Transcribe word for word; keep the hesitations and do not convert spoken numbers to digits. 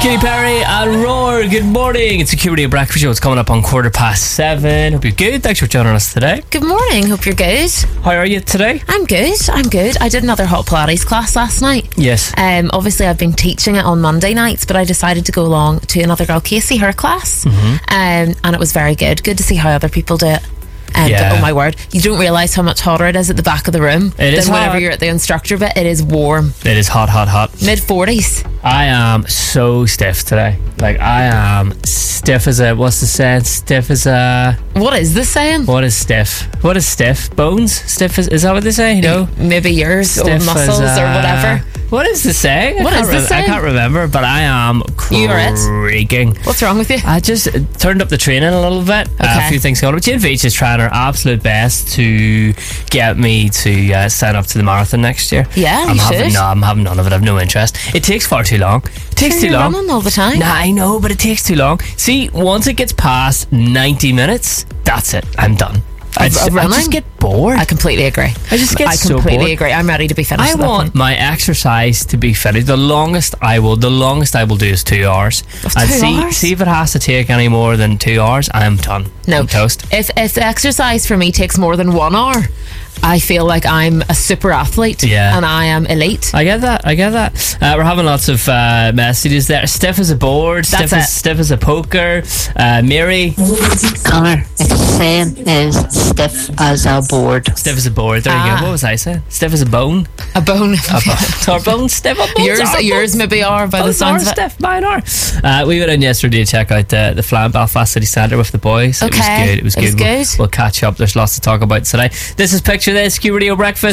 Katy Perry and Roar, good morning. It's a Q Radio Breakfast Show. It's coming up on quarter past seven. Hope you're good. Thanks for joining us today. Good morning. Hope you're good. How are you today? I'm good. I'm good. I did another hot Pilates class last night. Yes. Um, obviously, I've been teaching it on Monday nights, but I decided to go along to another girl, Casey, her class. Mm-hmm. Um, and it was very good. Good to see how other people do it. And Yeah. oh my word, you don't realise how much hotter it is at the back of the room It is than whenever hot. you're at the instructor bit. It is warm. It is hot, hot, hot. Mid forties. I am so stiff today. Like, I am stiff as a, what's the saying? Stiff as a, What is this saying? what is stiff? What is stiff? Bones? Stiff as, is that what they say? No? Maybe yours Stiff or as muscles a- or whatever. What is the saying? I What can't is the re- I saying? can't remember, but I am You are it. creaking. What's wrong with you? I just turned up the training a little bit. Uh, Okay. a few things going on. Jane Veach is trying her absolute best to get me to uh, sign up to the marathon next year. Yeah, I'm you having, should. No, I'm having none of it. I've no interest. It takes far too long. It takes too You're long. running all the time. Nah, I know, but it takes too long. See, once it gets past ninety minutes, that's it. I'm done. I Of- just, of I just running? get bored. I completely agree. I just get I so completely bored. agree. I'm ready to be finished. I at that want point. my exercise to be finished. The longest I will, the longest I will do is two hours. Of and two see, hours? see if it has to take any more than two hours, I'm done. No. I'm toast. If if the exercise for me takes more than one hour, I feel like I'm a super athlete. Yeah. And I am elite. I get that. I get that. Uh, we're having lots of uh, messages there. Stiff as a board. That's Stiff it. as stiff as a poker. Uh, Mary. Connor, it's saying is stiff as a board. Stiff as a board. There you Ah. go. What was I saying? Stiff as a bone. A bone. A bone. Our bones stiff. Our bones yours are yours bones. maybe are by the Bones sounds are of it. stiff. Mine are. Uh, we went in yesterday to check out the the Flam Belfast City Centre with the boys. It was Okay. good. It was It good. was We'll, good. we'll catch up. There's lots to talk about today. This is Picture This, Q Radio Breakfast.